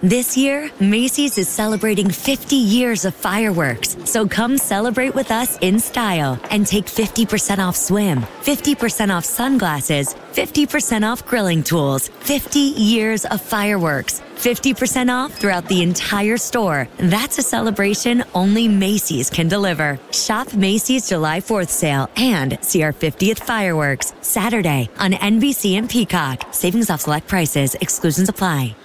This year, Macy's is celebrating 50 years of fireworks. So come celebrate with us in style and take 50% off swim, 50% off sunglasses, 50% off grilling tools, 50 years of fireworks, 50% off throughout the entire store. That's a celebration only Macy's can deliver. Shop Macy's July 4th sale and see our 50th fireworks Saturday on NBC and Peacock. Savings off select prices. Exclusions apply.